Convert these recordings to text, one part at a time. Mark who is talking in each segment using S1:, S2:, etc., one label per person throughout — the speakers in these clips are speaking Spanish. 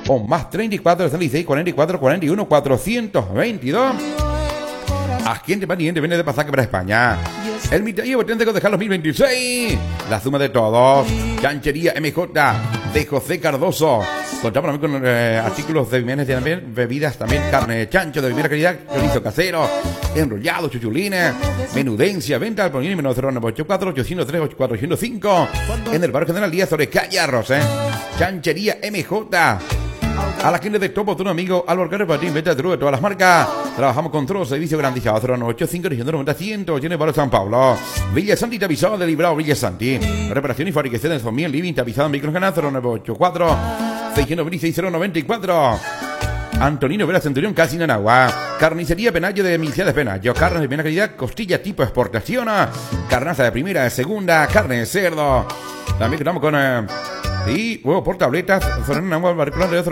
S1: o más 34 66 44 41 422. Agente Pariente viene de pasaje para España. El mitallero auténtico de Carlos 2026. La suma de todos. Chanchería MJ de José Cardoso. Contamos también con artículos de bienes también, bebidas también, carne de chancho de primera calidad, chorizo casero, enrollado, chuchulines, menudencia, venta al polígono menos 0984 803 8405 en el barrio General Díaz sobre calle Arroz, Chanchería MJ. A la gente de Topo, tu amigo Álvaro Carlos Patín, venta de todas las marcas. Trabajamos con todos los servicios garantizados. 0985 990 180 para San Pablo. Villa Santi tapizado de Librado Villa Santi. Reparación y fabricación de Zomiel Living tapizado en vehículos ganados. 0984 626 094. Antonino Vera Centurión, casi en Anagua. Carnicería Penayo de Milciades Penayo. Carnes de buena calidad, costilla tipo exportación. Carnaza de primera, de segunda, carne de cerdo. También estamos con... y huevo por tabletas, zona agua barriculón de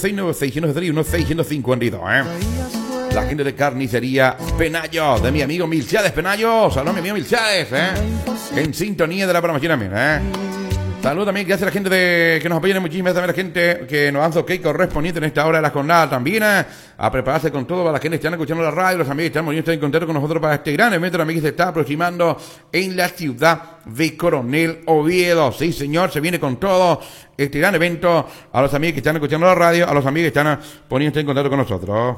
S1: 0986 La gente de carnicería Penayo, de mi amigo Milciades Penayo. Saludos mi amigo Milciades, en sintonía de la programación también, Saludos también, gracias a la gente que nos apoya, muchísimas gracias a la gente que nos hace ok correspondiente en esta hora de la jornada también, a prepararse con todo, para la gente que están escuchando la radio, los amigos que están en contacto con nosotros para este gran evento también que se está aproximando en la ciudad de Coronel Oviedo. Sí, señor, se viene con todo este gran evento. A los amigos que están escuchando la radio, a los amigos que están poniéndose en contacto con nosotros.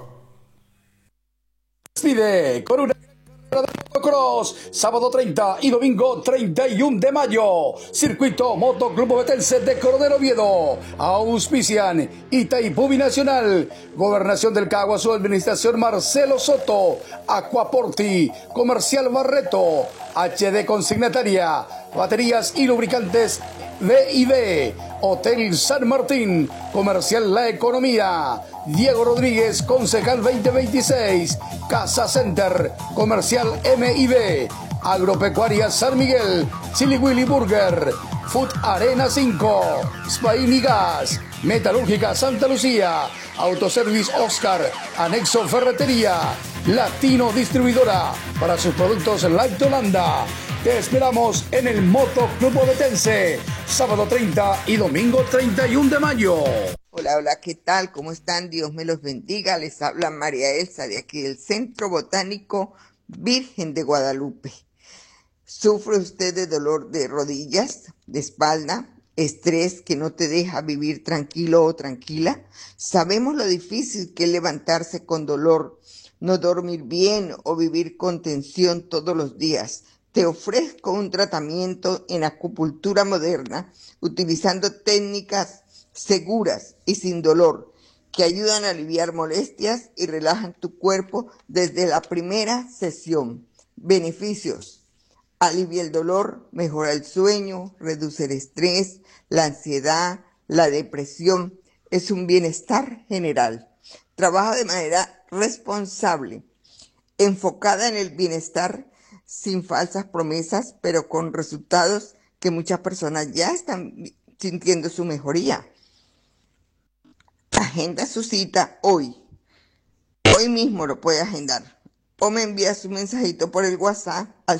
S2: Pide con una Cross, sábado 30 y domingo 31 de mayo. Circuito Motoclub Ovetense de Coronel Oviedo. Auspician Itaipú Binacional, Gobernación del Caguazú, Administración Marcelo Soto, Aquaporti, Comercial Barreto, HD Consignataria, Baterías y Lubricantes VIB, Hotel San Martín, Comercial La Economía, Diego Rodríguez, Concejal 2026, Casa Center, Comercial MIB, Agropecuaria San Miguel, Chili Willy Burger, Food Arena 5, Spain y Gas, Metalúrgica Santa Lucía, Autoservice Oscar, Anexo Ferretería, Latino Distribuidora para sus productos Light Holanda. Te esperamos en el Motoclub Ovetense, sábado 30 y domingo 31 de mayo.
S3: Hola, ¿qué tal? ¿Cómo están? Dios me los bendiga. Les habla María Elsa de aquí del Centro Botánico Virgen de Guadalupe. ¿Sufre usted de dolor de rodillas, de espalda, estrés que no te deja vivir tranquilo o tranquila? Sabemos lo difícil que es levantarse con dolor, no dormir bien o vivir con tensión todos los días. Te ofrezco un tratamiento en acupuntura moderna utilizando técnicas seguras y sin dolor que ayudan a aliviar molestias y relajan tu cuerpo desde la primera sesión. Beneficios: alivia el dolor, mejora el sueño, reduce el estrés, la ansiedad, la depresión. Es un bienestar general. Trabaja de manera responsable, enfocada en el bienestar, sin falsas promesas, pero con resultados que muchas personas ya están sintiendo su mejoría. Agenda su cita hoy. Hoy mismo lo puede agendar. O me envía su mensajito por el WhatsApp al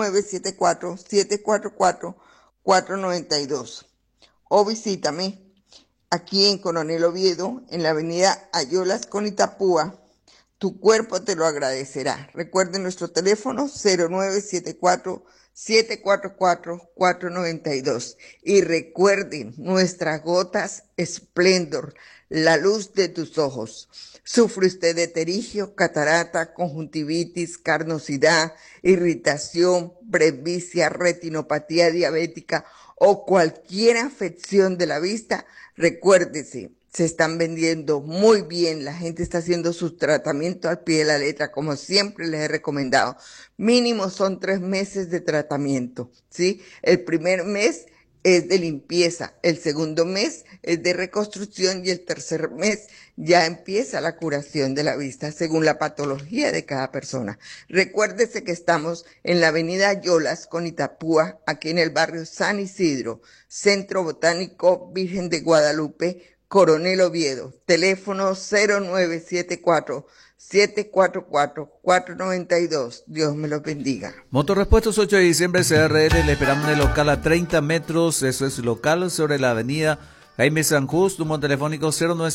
S3: 0974-744-492. O visítame aquí en Coronel Oviedo, en la avenida Ayolas con Itapúa. Tu cuerpo te lo agradecerá. Recuerden nuestro teléfono 0974-744-492. Y recuerden nuestras gotas Splendor, la luz de tus ojos. ¿Sufre usted de terigio, catarata, conjuntivitis, carnosidad, irritación, presbicia, retinopatía diabética o cualquier afección de la vista? Recuérdese, se están vendiendo muy bien, la gente está haciendo sus tratamientos al pie de la letra, como siempre les he recomendado. Mínimo son 3 meses de tratamiento, ¿sí? El primer mes es de limpieza, el segundo mes es de reconstrucción y el tercer mes ya empieza la curación de la vista según la patología de cada persona. Recuérdese que estamos en la avenida Ayolas con Itapúa, aquí en el barrio San Isidro, Centro Botánico Virgen de Guadalupe, Coronel Oviedo. Teléfono 0974-744-492. Dios me los bendiga.
S4: Motorrepuestos 8 de diciembre CRL, le esperamos en el local a 30 metros. Eso es local sobre la avenida Jaime San Justo, número telefónico 09